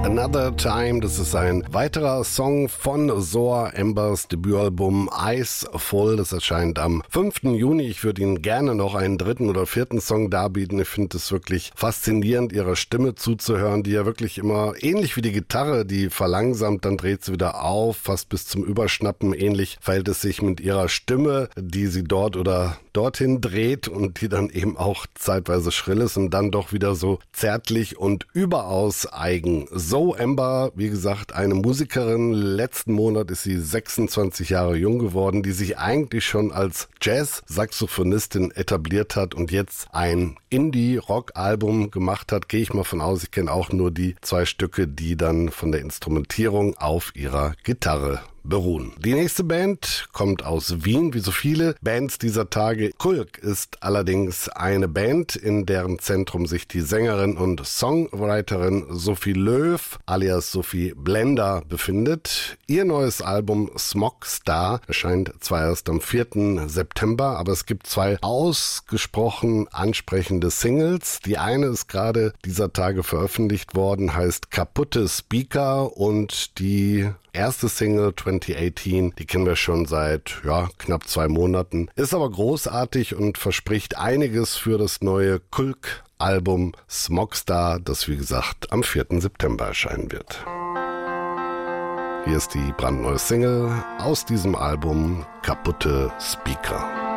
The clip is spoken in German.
Another Time, das ist ein weiterer Song von Zoa Ambers Debütalbum Eyes Full. Das erscheint am 5. Juni. Ich würde Ihnen gerne noch einen dritten oder vierten Song darbieten. Ich finde es wirklich faszinierend, ihrer Stimme zuzuhören, die ja wirklich immer ähnlich wie die Gitarre, die verlangsamt, dann dreht sie wieder auf, fast bis zum Überschnappen. Ähnlich verhält es sich mit ihrer Stimme, die sie dort oder dorthin dreht und die dann eben auch zeitweise schrill ist und dann doch wieder so zärtlich und überaus eigen. Zoa Amber, wie gesagt, eine Musikerin. Letzten Monat ist sie 26 Jahre jung geworden, die sich eigentlich schon als Jazz-Saxophonistin etabliert hat und jetzt ein Indie-Rock-Album gemacht hat. Gehe ich mal von aus, ich kenne auch nur die 2 Stücke, die dann von der Instrumentierung auf ihrer Gitarre beruhen. Die nächste Band kommt aus Wien, wie so viele Bands dieser Tage. Kulk ist allerdings eine Band, in deren Zentrum sich die Sängerin und Songwriterin Sophie Löw alias Sophie Blender befindet. Ihr neues Album Smog Star erscheint zwar erst am 4. September, aber es gibt 2 ausgesprochen ansprechende Singles. Die eine ist gerade dieser Tage veröffentlicht worden, heißt Kaputte Speaker, und die erste Single 2018, die kennen wir schon seit knapp 2 Monaten, ist aber großartig und verspricht einiges für das neue Kulk-Album Smog Star, das wie gesagt am 4. September erscheinen wird. Hier ist die brandneue Single aus diesem Album, Kaputte Speaker.